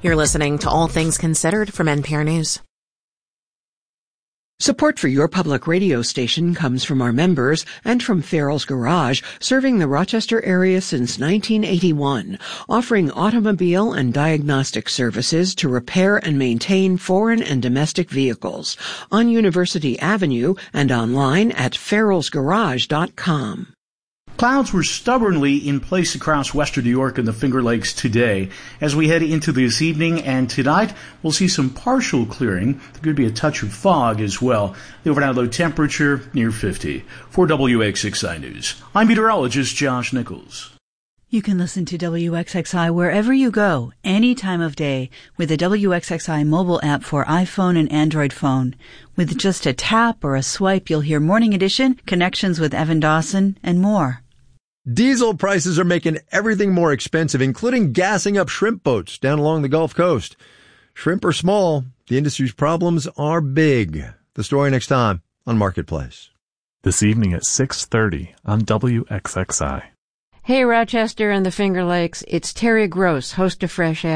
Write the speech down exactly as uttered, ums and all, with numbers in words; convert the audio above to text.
You're listening to All Things Considered from N P R News. Support for your public radio station comes from our members and from Farrell's Garage, serving the Rochester area since nineteen eighty-one, offering automobile and diagnostic services to repair and maintain foreign and domestic vehicles on University Avenue and online at farrells garage dot com. Clouds were stubbornly in place across western New York and the Finger Lakes today. As we head into this evening and tonight, we'll see some partial clearing. There could be a touch of fog as well. The overnight low temperature near fifty. For W X X I News, I'm meteorologist Josh Nichols. You can listen to W X X I wherever you go, any time of day, with the W X X I mobile app for iPhone and Android phone. With just a tap or a swipe, you'll hear Morning Edition, Connections with Evan Dawson, and more. Diesel prices are making everything more expensive, including gassing up shrimp boats down along the Gulf Coast. Shrimp are small. The industry's problems are big. The story next time on Marketplace. This evening at six thirty on W X X I. Hey, Rochester and the Finger Lakes, it's Terry Gross, host of Fresh Air.